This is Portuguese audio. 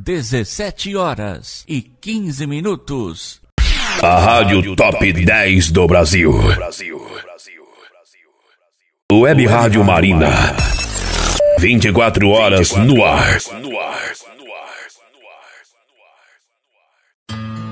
17h15. A Rádio Top 10 do Brasil. Web Rádio Marina. 24 horas no ar.